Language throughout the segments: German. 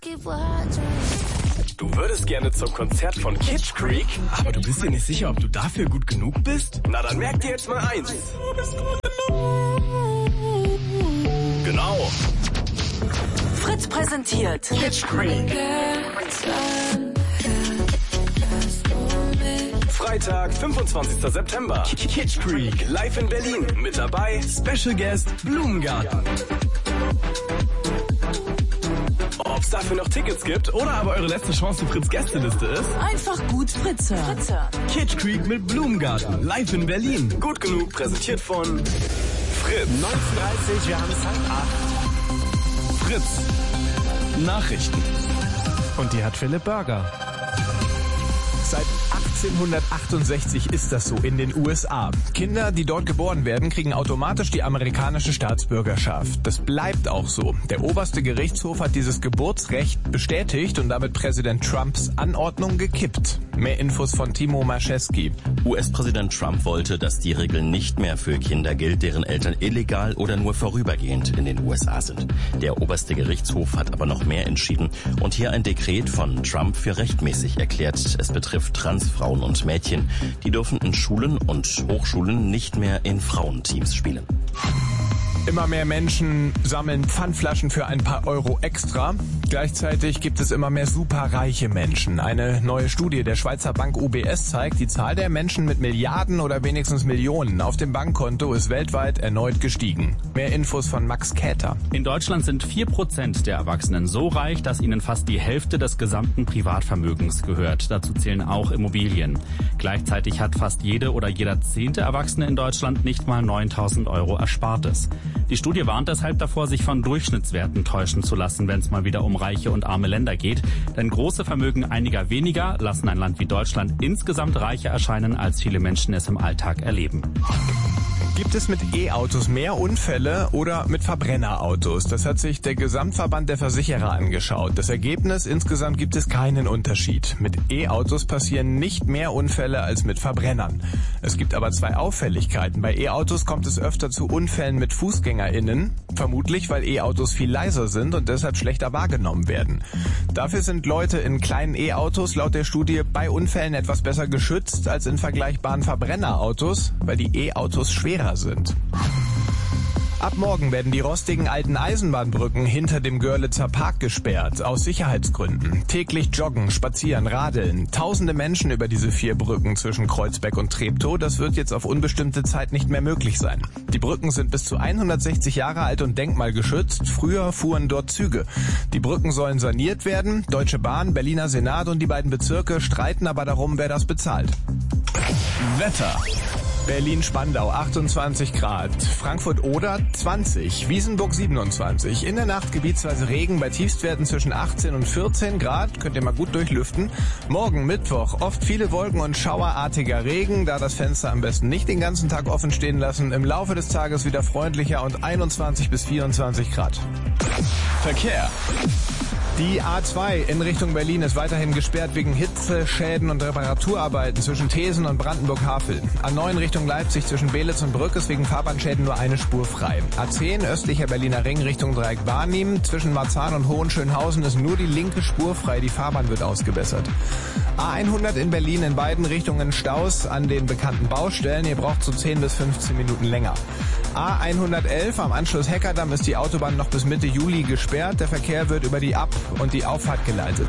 Du würdest gerne zum Konzert von Kitsch Creek, aber du bist dir nicht sicher, ob du dafür gut genug bist? Na, dann merk dir jetzt mal eins. Du bist gut genug. Genau. Fritz präsentiert Kitsch Creek. Freitag, 25. September. Kitsch Creek, live in Berlin. Mit dabei Special Guest Blumengarten. Ob es dafür noch Tickets gibt oder aber eure letzte Chance die Fritz-Gästeliste ist. einfach gut Fritze. Kitsch Creek mit Blumengarten, live in Berlin. Gut genug, präsentiert von Fritz. 19:30, wir haben es 7:08. Fritz. Nachrichten. Und die hat Philipp Burger. Seit 1868 ist das so in den USA. Kinder, die dort geboren werden, kriegen automatisch die amerikanische Staatsbürgerschaft. Das bleibt auch so. Der oberste Gerichtshof hat dieses Geburtsrecht bestätigt und damit Präsident Trumps Anordnung gekippt. Mehr Infos von Timo Maschewski. US-Präsident Trump wollte, dass die Regel nicht mehr für Kinder gilt, deren Eltern illegal oder nur vorübergehend in den USA sind. Der oberste Gerichtshof hat aber noch mehr entschieden und hier ein Dekret von Trump für rechtmäßig erklärt. Es betrifft Transfrauen und Mädchen. Die dürfen in Schulen und Hochschulen nicht mehr in Frauenteams spielen. Immer mehr Menschen sammeln Pfandflaschen für ein paar Euro extra. Gleichzeitig gibt es immer mehr superreiche Menschen. Eine neue Studie der Schweizer Bank UBS zeigt, die Zahl der Menschen mit Milliarden oder wenigstens Millionen auf dem Bankkonto ist weltweit erneut gestiegen. Mehr Infos von Max Käther. In Deutschland sind 4% der Erwachsenen so reich, dass ihnen fast die Hälfte des gesamten Privatvermögens gehört. Dazu zählen auch Immobilien. Gleichzeitig hat fast jede oder jeder 10. Erwachsene in Deutschland nicht mal 9.000 Euro Erspartes. Die Studie warnt deshalb davor, sich von Durchschnittswerten täuschen zu lassen, wenn es mal wieder um reiche und arme Länder geht. Denn große Vermögen einiger weniger lassen ein Land wie Deutschland insgesamt reicher erscheinen, als viele Menschen es im Alltag erleben. Gibt es mit E-Autos mehr Unfälle oder mit Verbrennerautos? Das hat sich der Gesamtverband der Versicherer angeschaut. Das Ergebnis, insgesamt gibt es keinen Unterschied. Mit E-Autos passieren nicht mehr Unfälle als mit Verbrennern. Es gibt aber zwei Auffälligkeiten. Bei E-Autos kommt es öfter zu Unfällen mit FußgängerInnen. Vermutlich, weil E-Autos viel leiser sind und deshalb schlechter wahrgenommen werden. Dafür sind Leute in kleinen E-Autos laut der Studie bei Unfällen etwas besser geschützt als in vergleichbaren Verbrennerautos, weil die E-Autos schwerer sind. Ab morgen werden die rostigen alten Eisenbahnbrücken hinter dem Görlitzer Park gesperrt, aus Sicherheitsgründen. Täglich joggen, spazieren, radeln. Tausende Menschen über diese 4 Brücken zwischen Kreuzberg und Treptow. Das wird jetzt auf unbestimmte Zeit nicht mehr möglich sein. Die Brücken sind bis zu 160 Jahre alt und denkmalgeschützt. Früher fuhren dort Züge. Die Brücken sollen saniert werden. Deutsche Bahn, Berliner Senat und die beiden Bezirke streiten aber darum, wer das bezahlt. Wetter. Berlin-Spandau 28 Grad, Frankfurt-Oder 20, Wiesenburg 27. In der Nacht gebietsweise Regen bei Tiefstwerten zwischen 18 und 14 Grad. Könnt ihr mal gut durchlüften. Morgen Mittwoch oft viele Wolken und schauerartiger Regen. Da das Fenster am besten nicht den ganzen Tag offen stehen lassen. Im Laufe des Tages wieder freundlicher und 21 bis 24 Grad. Verkehr. Die A2 in Richtung Berlin ist weiterhin gesperrt wegen Hitze, Schäden und Reparaturarbeiten zwischen Thesen und Brandenburg-Havel. A9 Richtung Leipzig zwischen Belitz und Brück ist wegen Fahrbahnschäden nur eine Spur frei. A10 östlicher Berliner Ring Richtung Dreieck Barnim. Zwischen Marzahn und Hohenschönhausen ist nur die linke Spur frei, die Fahrbahn wird ausgebessert. A100 in Berlin in beiden Richtungen Staus an den bekannten Baustellen. Ihr braucht so 10 bis 15 Minuten länger. A111 am Anschluss Heckerdamm ist die Autobahn noch bis Mitte Juli gesperrt. Der Verkehr wird über die Ab- und die Auffahrt geleitet.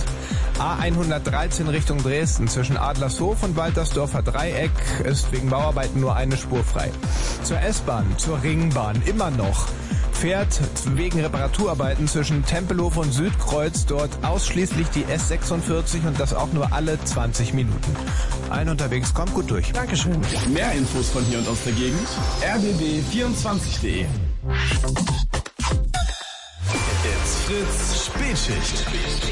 A113 Richtung Dresden zwischen Adlershof und Waltersdorfer Dreieck ist wegen Bauarbeiten nur eine Spur frei. Zur S-Bahn, zur Ringbahn immer noch. Fährt wegen Reparaturarbeiten zwischen Tempelhof und Südkreuz dort ausschließlich die S46 und das auch nur alle 20 Minuten. Allen unterwegs, kommt gut durch. Dankeschön. Mehr Infos von hier und aus der Gegend. rbb24.de. It's Fritz Spätschicht.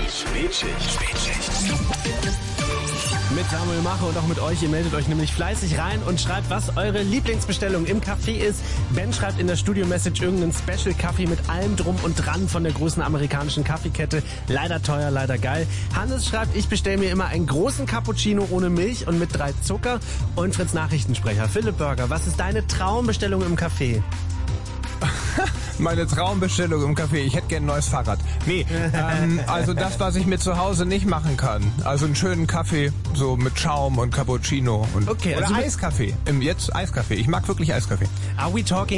Mit Samuel Mache und auch mit euch. Ihr meldet euch nämlich fleißig rein und schreibt, was eure Lieblingsbestellung im Café ist. Ben schreibt in der Studio-Message irgendeinen Special-Kaffee mit allem drum und dran von der großen amerikanischen Kaffeekette. Leider teuer, leider geil. Hannes schreibt, ich bestelle mir immer einen großen Cappuccino ohne Milch und mit 3 Zucker. Und Fritz Nachrichtensprecher Philipp Burger, was ist deine Traumbestellung im Café? Meine Traumbestellung im Café. Ich hätte gern ein neues Fahrrad. Nee, also das, was ich mir zu Hause nicht machen kann. Also einen schönen Kaffee, so mit Schaum und Cappuccino. Und, Okay, oder also Eiskaffee. Jetzt Eiskaffee. Ich mag wirklich Eiskaffee. Are we talking